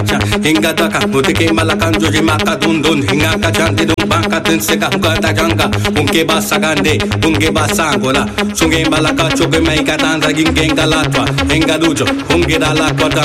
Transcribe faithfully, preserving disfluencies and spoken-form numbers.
Hinga taka, mutike malakan joji maka dundun. Hinga kachanti dun banka tinseka hukata janka. Unke basa gande, unke basa angola. Sunge malaka choge maika tanza gingenga latwa. Hinga dujo, unge dala kwa